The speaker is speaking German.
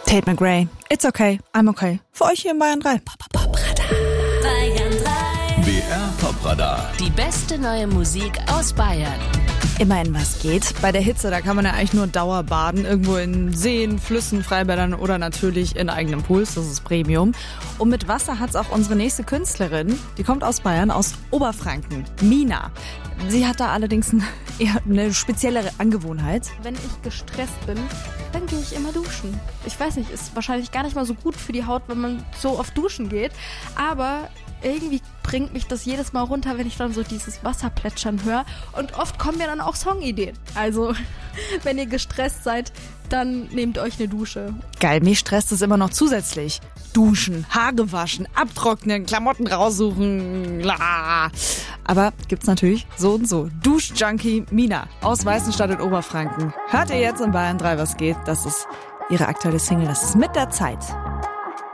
Tate McRae, It's okay, I'm okay. Für euch hier in Bayern 3. Bayern 3. BR Popradar. Die beste neue Musik aus Bayern. Immerhin was geht. Bei der Hitze, da kann man ja eigentlich nur Dauerbaden. Irgendwo in Seen, Flüssen, Freibädern oder natürlich in eigenem Pools. Das ist Premium. Und mit Wasser hat's auch unsere nächste Künstlerin. Die kommt aus Bayern, aus Oberfranken. Mina. Sie hat da allerdings eher eine speziellere Angewohnheit. Wenn ich gestresst bin, dann gehe ich immer duschen. Ich weiß nicht, ist wahrscheinlich gar nicht mal so gut für die Haut, wenn man so oft duschen geht. Aber irgendwie bringt mich das jedes Mal runter, wenn ich dann so dieses Wasser plätschern höre. Und oft kommen mir dann auch Songideen. Also, wenn ihr gestresst seid, dann nehmt euch eine Dusche. Geil, mich stresst es immer noch zusätzlich. Duschen, Haare waschen, abtrocknen, Klamotten raussuchen. La. Aber gibt's natürlich so und so. Duschjunkie Mina aus Weißenstadt in Oberfranken. Hört ihr jetzt in Bayern 3, was geht? Das ist ihre aktuelle Single. Das ist Mit der Zeit.